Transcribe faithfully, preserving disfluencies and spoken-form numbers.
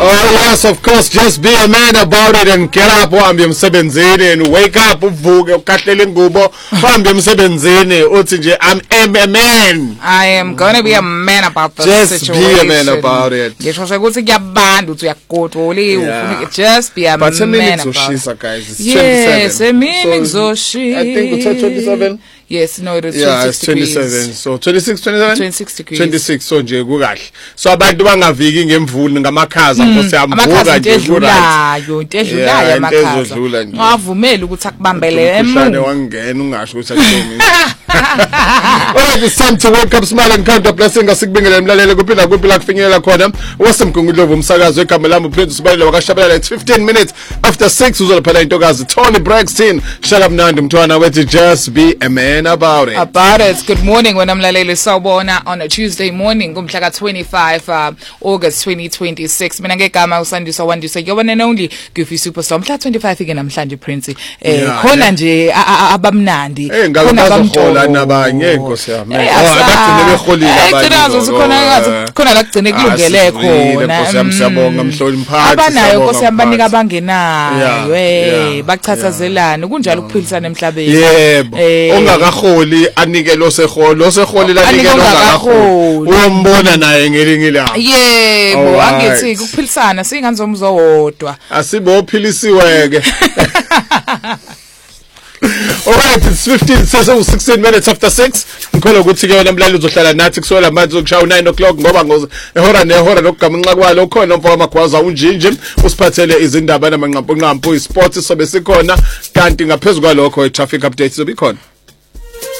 Oh yes, of course, just be a man about it and get up uhambe emsebenzini and wake up uvuke ukahlela ingubo uhambe emsebenzini uthi nje I'm a man. I am going to be a man about the just situation. Just be a man about it. Ngisho ukuthi kuyabanda uthi uyagodoli ufuna just be a but man about it. Guys, it's yes, twenty-seven. So, I think it's twenty-seven. Yes, no, it is yeah, twenty-six it's twenty-seven. degrees. So twenty-six, twenty-seven? twenty-six degrees. twenty-six so nje kukahle. So abantu bangaviki ngemvula ngamakhaza Nkosi yamvuka nje edlulayo, into edlulayo amakhaza. Ngavumela ukuthi akubambele emhlane wangena ungasho ukuthi akuthini. Alright, it's time to wake up, smile and count your blessings. Asikubingelela emlalele kuphila kuphila kufinyelela khona. Wasemgungudlovu umsakazo egama lami uPrince Sibalile wakashabalala at fifteen minutes after six uzolaphela intokazi Tony Braxton. Shaka mnandi mntwana wethi just be a man about it. About it. Good morning when I'm Lalele Sawubona on a Tuesday morning kumhla ka twenty-five uh, August twenty twenty-six. Mina ngegama uSandisa Wandisa yobona and only Goofy Superstar mhla twenty-five ke namhlanje Prince. Eh khona nje abamnandi. Khona bamhola nabanye Nkosi yami. Oh akagcine beholile abanye. Eqinazo khona ngathi khona la kugcine kulungele khona. Nkosi yami siyabonga mhloli mphathi. Abanayo Nkosi yami banika abangenayo. Eh bachathazelana kunjalo ukuphilisana emhlabeni. Yebo. Ongakaholi anike lo seholo seholi lanike lo ngakaholi uyombona naye ngelinye ilanga. Yebo angithi ukuphilisana singanzomzo wodwa asibophilisiweke. Alright, it's fifteen so sixteen minutes after six. Ngikhola ukuthi ke wena mlaleli uzohlala nathi kusola manje ukushaya nine o'clock ngoba ngehora nehora lokugamanqa kwalo khona umfaka magwaza unjinje usiphathele izindaba namanqampo nqampo isports sobe sikhona kanti ngaphezulu kwalokho i traffic updates sobe khona.